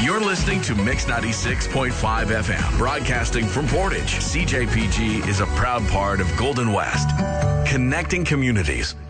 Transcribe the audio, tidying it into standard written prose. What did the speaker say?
You're listening to Mix 96.5 FM, broadcasting from Portage. CJPG is a proud part of Golden West, connecting communities.